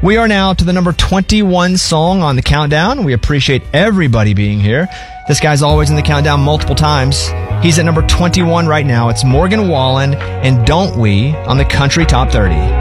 We are now to the number 21 song on the countdown. We appreciate everybody being here. This guy's always in the countdown multiple times. He's at number 21 right now. It's Morgan Wallen and Don't We on the Country Top 30.